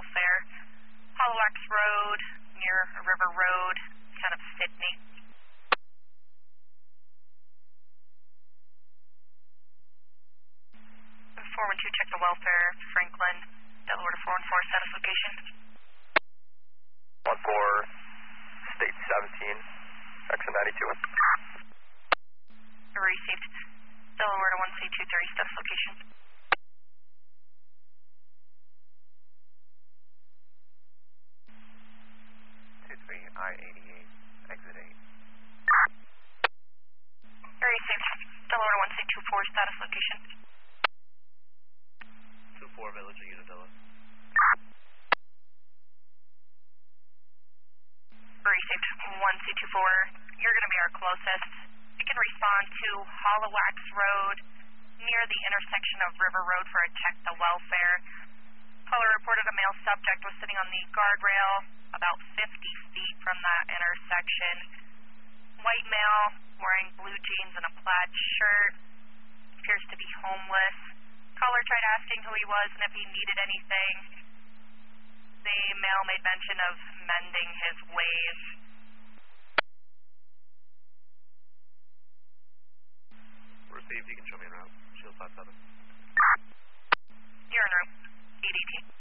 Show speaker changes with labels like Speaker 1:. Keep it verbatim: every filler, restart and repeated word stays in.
Speaker 1: welfare. Halifax Road, near River Road, town of Sydney. four one two, check the welfare, Franklin, Delaware to four one four, status location.
Speaker 2: one four, state seventeen, exit ninety-two.
Speaker 1: Received. Delaware to one C two thirty, status location.
Speaker 2: two three, I eighty-eight, exit eight.
Speaker 1: Received. Delaware to one C two four, status location.
Speaker 2: two four, Village of Unadilla.
Speaker 1: Received. one C two four, you're going to be our closest. You can respond to Halifax Road, near the intersection of River Road for a check the welfare. Caller reported a male subject was sitting on the guardrail about fifty feet from that intersection. White male, wearing blue jeans and a plaid shirt, appears to be homeless. Caller tried asking who he was and if he needed anything. The male made mention of mending his ways.
Speaker 2: Received, you can show me en route. Shield five seven.
Speaker 1: You're en route. E D T.